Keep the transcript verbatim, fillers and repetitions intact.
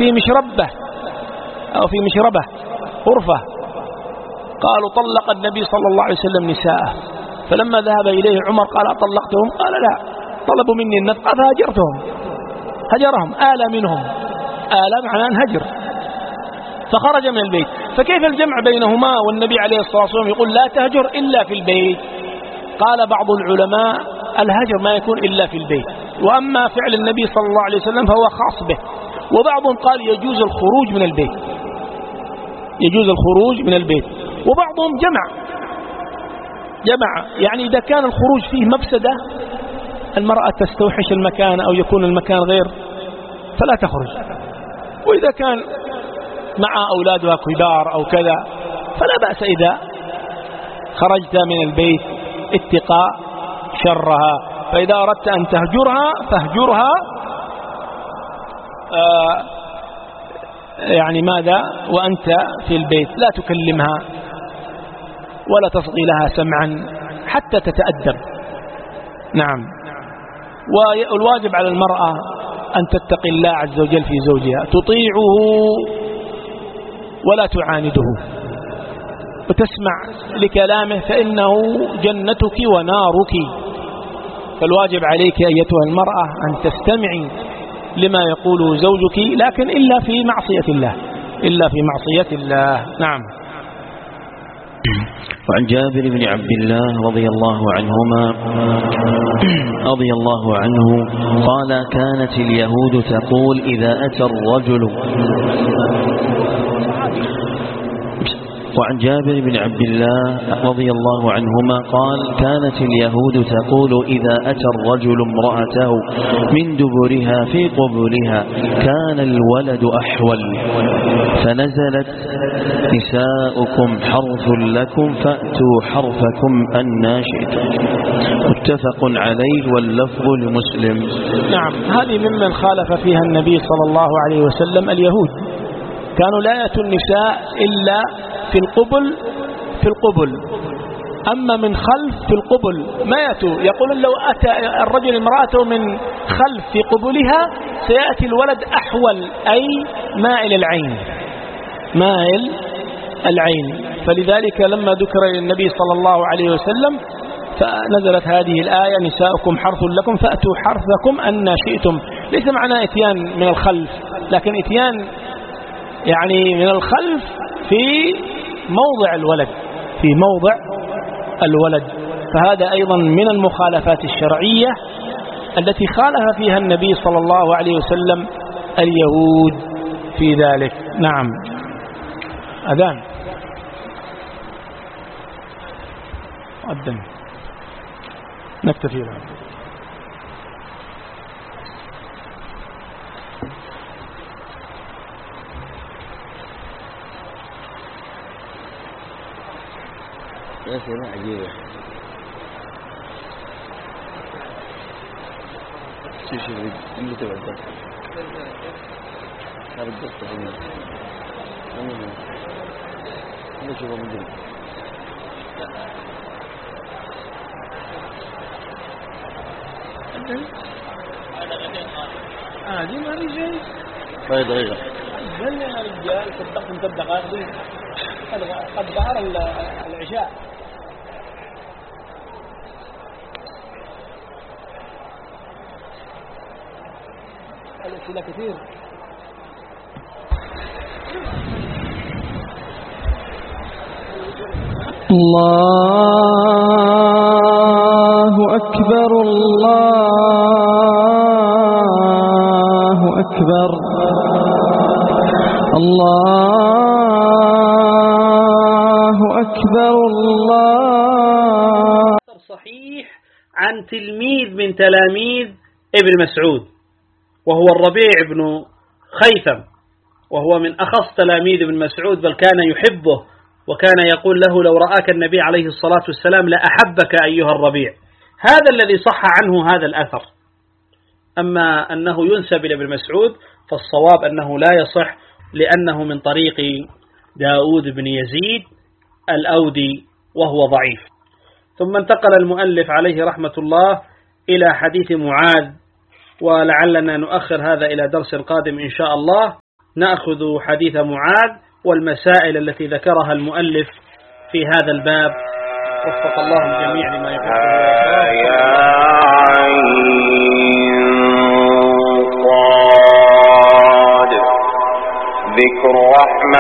في مشربة أو في مشربة غرفة، قالوا طلق النبي صلى الله عليه وسلم نساءه، فلما ذهب إليه عمر قال أطلقتهم؟ قال لا، طلبوا مني النفقة فهجرتهم، هجرهم، آل منهم، آل معناه هجر، فخرج من البيت. فكيف الجمع بينهما والنبي عليه الصلاة والسلام يقول لا تهجر إلا في البيت؟ قال بعض العلماء الهجر ما يكون إلا في البيت، وأما فعل النبي صلى الله عليه وسلم فهو خاص به. وبعضهم قال يجوز الخروج من البيت، يجوز الخروج من البيت. وبعضهم جمع جمع يعني إذا كان الخروج فيه مفسدة، المرأة تستوحش المكان أو يكون المكان غير، فلا تخرج. وإذا كان مع أولادها كبار أو كذا فلا بأس إذا خرجت من البيت اتقاء شرها. فإذا أردت أن تهجرها فاهجرها آه يعني ماذا وأنت في البيت، لا تكلمها ولا تصغي لها سمعا حتى تتأدب. نعم. والواجب على المرأة أن تتقي الله عز وجل في زوجها، تطيعه ولا تعانده، وتسمع لكلامه فإنه جنتك ونارك. فالواجب عليك أيتها المرأة أن تستمعي لما يقوله زوجك، لكن إلا في معصية الله، إلا في معصية الله. نعم. وعن جابر بن عبد الله رضي الله عنهما رضي الله عنه قال كانت اليهود تقول إذا أتى الرجل وعن جابر بن عبد الله رضي الله عنهما قال كانت اليهود تقول إذا أتى الرجل امرأته من دبرها في قبلها كان الولد أحول، فنزلت نساؤكم حرث لكم فأتوا حرثكم أنى شئتم. متفق عليه واللفظ لمسلم. نعم. هذه ممن خالف فيها النبي صلى الله عليه وسلم اليهود، كانوا لا يأتوا النساء إلا في القبل في القبل أما من خلف في القبل ما يأتوا. يقولون لو أتى الرجل امرأته من خلف في قبلها سيأتي الولد أحول، أي مائل العين، مائل العين. فلذلك لما ذكر للنبي صلى الله عليه وسلم فنزلت هذه الآية نساؤكم حرث لكم فأتوا حرثكم أن شئتم. ليس معنى اتيان من الخلف، لكن اتيان يعني من الخلف في موضع الولد، في موضع الولد. فهذا أيضا من المخالفات الشرعية التي خالف فيها النبي صلى الله عليه وسلم اليهود في ذلك. نعم. أذان أذن نكتفي بها. يا سلام عجيبة. شو شو اللي تبع الدرس؟ هذا الدرس تبعنا. أنا أنا شو بقول؟ آه دي ما رجال. طيب دقيقة. هل يا رجال صدقتم ثلاث دقائق قد ظهر العشاء. الأسئلة كثير. الله أكبر الله أكبر الله أكبر الله. صحيح عن تلميذ من تلاميذ ابن مسعود وهو الربيع بن خيثم، وهو من أخص تلاميذ ابن مسعود، بل كان يحبه وكان يقول له لو رآك النبي عليه الصلاة والسلام لأحبك أيها الربيع. هذا الذي صح عنه هذا الأثر. أما أنه ينسب إلى ابن مسعود فالصواب أنه لا يصح، لأنه من طريق داود بن يزيد الأودي وهو ضعيف. ثم انتقل المؤلف عليه رحمة الله إلى حديث معاذ، ولعلنا نؤخر هذا إلى درس قادم إن شاء الله. نأخذ حديث معاذ والمسائل التي ذكرها المؤلف في هذا الباب. وفق الله الجميع لما يحبه. ذكر رحمة